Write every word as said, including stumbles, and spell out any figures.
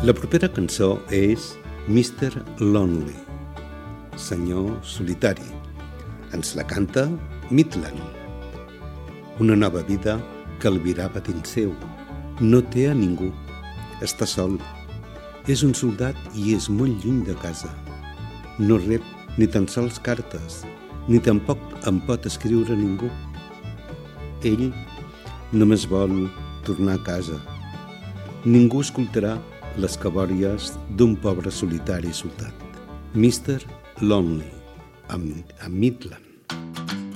La propera cançó és mister Lonely, senyor solitari. Ens la canta Midland. Una nova vida que el virava dins seu. No té a ningú. Està sol. És un soldat i és molt lluny de casa. No rep ni tan sols cartes, ni tampoc en pot escriure ningú. Ell només vol tornar a casa. Ningú escoltarà les cabòries d'un pobre solitari soldat. mister Lonely, amb, amb Midland.